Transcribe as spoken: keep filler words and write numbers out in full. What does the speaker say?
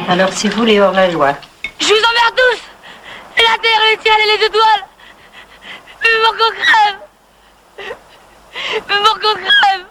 Alors c'est vous les hors-la-joie. Je vous emmerde tous. La terre, le ciel et les étoiles. Mais pour qu'on crève. Mais pour qu'on crève.